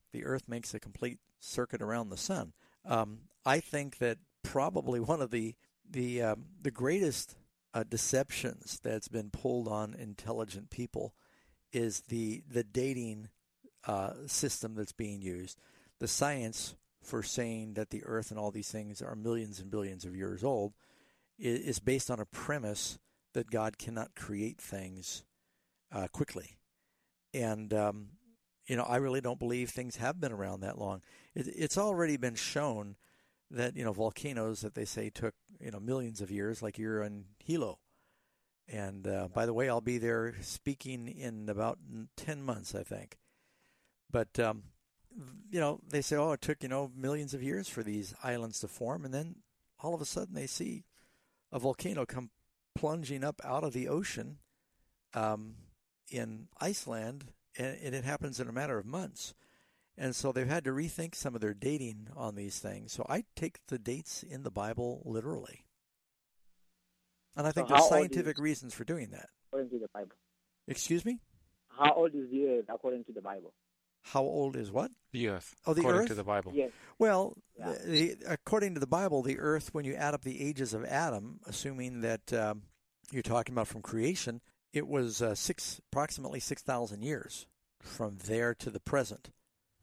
The Earth makes a complete circuit around the sun. I think that probably one of the greatest deceptions that's been pulled on intelligent people is the dating system that's being used. The science for saying that the Earth and all these things are millions and billions of years old is based on a premise that God cannot create things quickly. And, I really don't believe things have been around that long. It's already been shown that, volcanoes that they say took, millions of years, like you're in Hilo. And by the way, I'll be there speaking in about 10 months, I think. But, they say, it took, millions of years for these islands to form. And then all of a sudden they see a volcano come plunging up out of the ocean in Iceland, and it happens in a matter of months. And so they've had to rethink some of their dating on these things. So I take the dates in the Bible literally. And I think there's scientific reasons for doing that. According to the Bible. Excuse me? How old is the Earth according to the Bible? How old is what? The Earth. Oh, the according Earth? to the Bible. Yes. Well, according to the Bible, the Earth, when you add up the ages of Adam, assuming that you're talking about from creation, it was approximately 6,000 years from there to the present.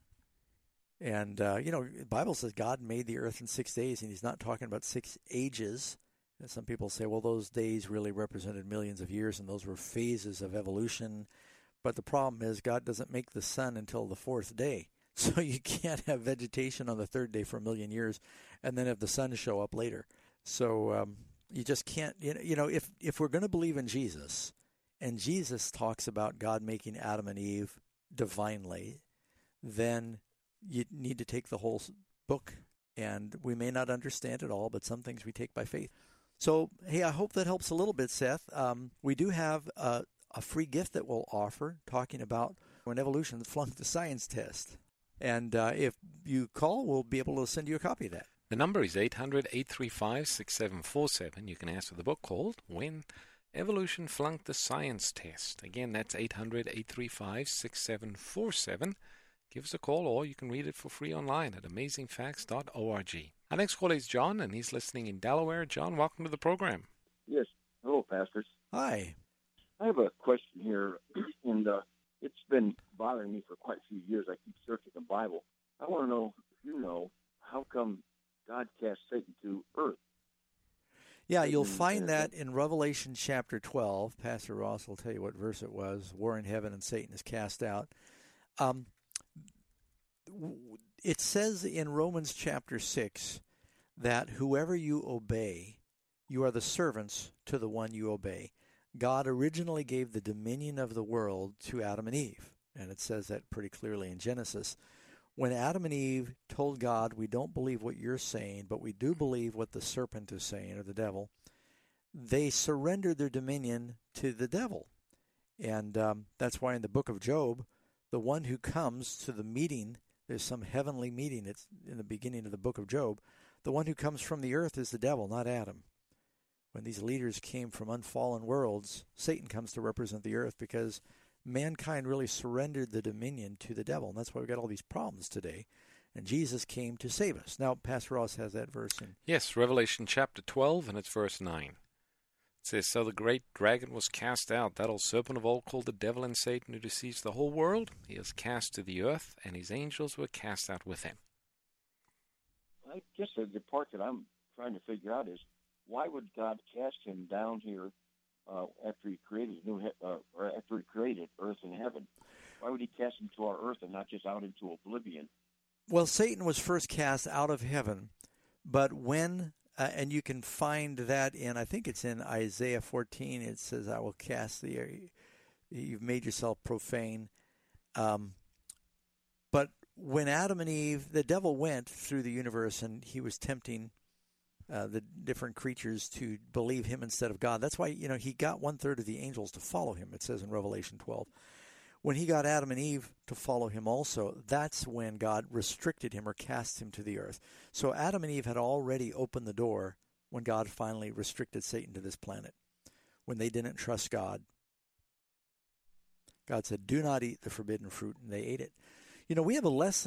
And, the Bible says God made the earth in 6 days, and he's not talking about 6 ages. And some people say, well, those days really represented millions of years, and those were phases of evolution. But the problem is God doesn't make the sun until the 4th day. So you can't have vegetation on the 3rd day for a million years and then have the sun show up later. So you just can't, if we're going to believe in Jesus, and Jesus talks about God making Adam and Eve divinely, then you need to take the whole book, and we may not understand it all, but some things we take by faith. So, hey, I hope that helps a little bit, Seth. We do have a free gift that we'll offer talking about when evolution flunked the science test. And if you call, we'll be able to send you a copy of that. The number is 800-835-6747. You can ask for the book called When Evolution Flunked the Science Test. Again, that's 800-835-6747. Give us a call, or you can read it for free online at amazingfacts.org. Our next caller is John, and he's listening in Delaware. John, welcome to the program. Yes. Hello, pastors. Hi. I have a question here, and it's been bothering me for quite a few years. I keep searching the Bible. I want to know if you know how come God cast Satan to earth. Yeah, you'll find that in Revelation chapter 12. Pastor Ross will tell you what verse it was. War in heaven and Satan is cast out. It says in Romans chapter 6 that whoever you obey, you are the servants to the one you obey. God originally gave the dominion of the world to Adam and Eve, and it says that pretty clearly in Genesis. When Adam and Eve told God, we don't believe what you're saying, but we do believe what the serpent is saying, or the devil, they surrendered their dominion to the devil. And that's why in the book of Job, the one who comes to the meeting, there's some heavenly meeting, it's in the beginning of the book of Job, the one who comes from the earth is the devil, not Adam. When these leaders came from unfallen worlds, Satan comes to represent the earth because mankind really surrendered the dominion to the devil. And that's why we got all these problems today. And Jesus came to save us. Now, Pastor Ross has that verse in. Yes, Revelation chapter 12, and it's verse 9. It says, so the great dragon was cast out, that old serpent of old called the devil and Satan, who deceives the whole world. He is cast to the earth, and his angels were cast out with him. I guess the part that I'm trying to figure out is, why would God cast him down here after he created after he created earth and heaven? Why would he cast him to our earth and not just out into oblivion? Well, Satan was first cast out of heaven, but when and you can find that in, I think it's in Isaiah 14. It says, "I will cast thee. You've made yourself profane." But when Adam and Eve, the devil went through the universe and he was tempting the different creatures to believe him instead of God. That's why, he got 1/3 of the angels to follow him, it says in Revelation 12. When he got Adam and Eve to follow him also, that's when God restricted him or cast him to the earth. So Adam and Eve had already opened the door when God finally restricted Satan to this planet, when they didn't trust God. God said, do not eat the forbidden fruit, and they ate it. We have a lesson